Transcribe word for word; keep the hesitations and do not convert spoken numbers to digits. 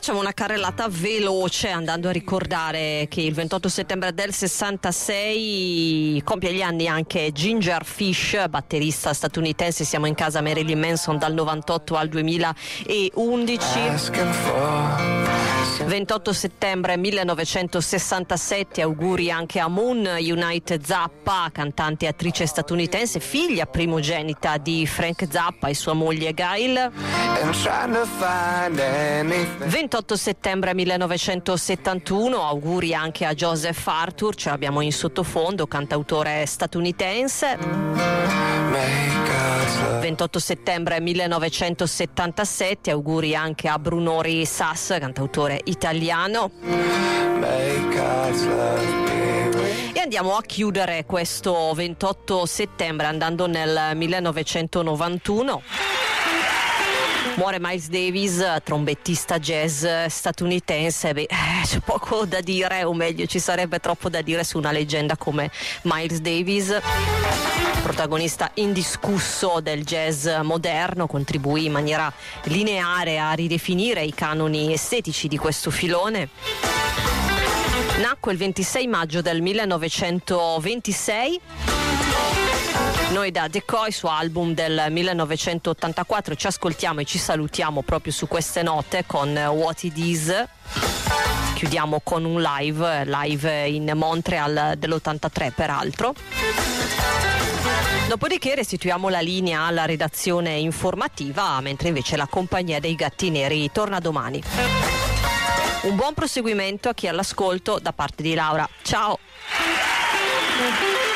Facciamo una carrellata veloce andando a ricordare che il ventotto settembre del sessantasei compie gli anni anche Ginger Fish, batterista statunitense. Siamo in casa Marilyn Manson dal novantotto al duemilaundici. ventotto settembre millenovecentosessantasette, auguri anche a Moon Unite Zappa, cantante e attrice statunitense, figlia primogenita di Frank Zappa e sua moglie Gail. ventotto settembre millenovecentosettantuno, auguri anche a Joseph Arthur, ce l'abbiamo in sottofondo, cantautore statunitense. ventotto settembre millenovecentosettantasette, auguri anche a Brunori Sass, cantautore italiano. E andiamo a chiudere questo ventotto settembre andando nel millenovecentonovantuno. Muore Miles Davis, trombettista jazz statunitense. Beh, c'è poco da dire, o meglio ci sarebbe troppo da dire su una leggenda come Miles Davis, protagonista indiscusso del jazz moderno, contribuì in maniera lineare a ridefinire i canoni estetici di questo filone. Nacque il ventisei maggio del millenovecentoventisei. Noi da Decoy, suo album del millenovecentottantaquattro, ci ascoltiamo e ci salutiamo proprio su queste note con What It Is. Chiudiamo con un live, live in Montreal dell'ottantatré peraltro. Dopodiché restituiamo la linea alla redazione informativa, mentre invece la compagnia dei Gatti Neri torna domani. Un buon proseguimento a chi è all'ascolto da parte di Laura. Ciao!